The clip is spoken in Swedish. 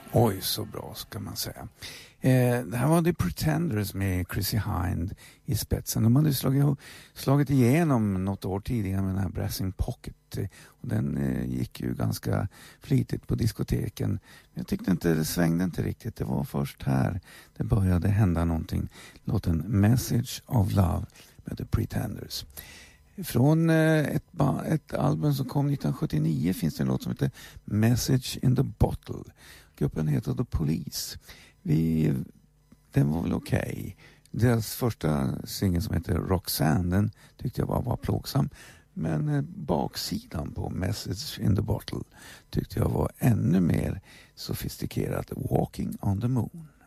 Oj, så bra ska man säga. Det här var The Pretenders med Chrissy Hind i spetsen. De hade slagit igenom något år tidigare med den här Brassing Pocket. Och den gick ju ganska flitigt på diskoteken. Men jag tyckte inte det svängde inte riktigt. Det var först här det började hända någonting. Låten Message of Love med The Pretenders. Från ett album som kom 1979 finns det en låt som heter Message in the Bottle. Gruppen heter The Police. Den var väl okej. Deras första singel som heter Roxanne, den tyckte jag var plågsam. Men baksidan på Message in the Bottle tyckte jag var ännu mer sofistikerat. Walking on the Moon.